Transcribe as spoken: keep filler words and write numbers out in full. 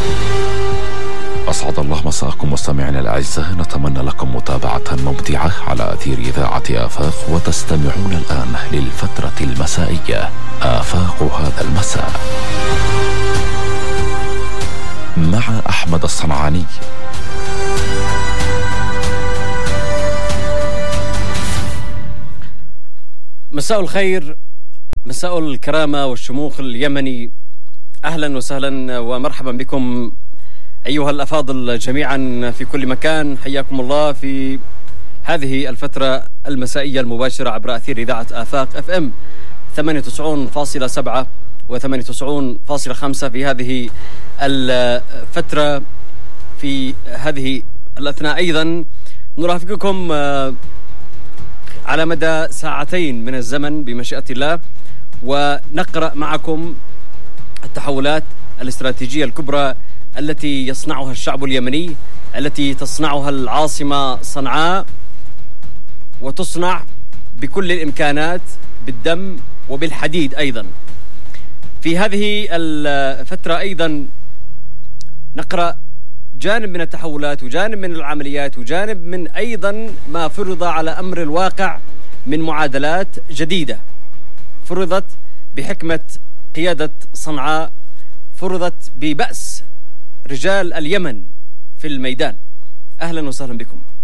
أسعد الله مساءكم مستمعينا الأعزاء، نتمنى لكم متابعة ممتعة على أثير إذاعة آفاق، وتستمعون الآن للفترة المسائية آفاق هذا المساء مع أحمد الصنعاني. مساء الخير، مساء الكرامة والشموخ اليمني، أهلا وسهلا ومرحبا بكم أيها الأفاضل جميعا في كل مكان. حياكم الله في هذه الفترة المسائية المباشرة عبر أثير إذاعة آفاق اف ام ثمانية وتسعين فاصلة سبعة و ثمانية وتسعين فاصلة خمسة في هذه الفترة. في هذه الأثناء أيضا نرافقكم على مدى ساعتين من الزمن بمشيئة الله، ونقرأ معكم التحولات الاستراتيجية الكبرى التي يصنعها الشعب اليمني، التي تصنعها العاصمة صنعاء، وتصنع بكل الإمكانات بالدم وبالحديد أيضا. في هذه الفترة أيضا نقرأ جانب من التحولات وجانب من العمليات وجانب من أيضا ما فرض على أمر الواقع من معادلات جديدة فرضت بحكمة قيادة صنعاء، فرضت ببأس رجال اليمن في الميدان. أهلا وسهلا بكم.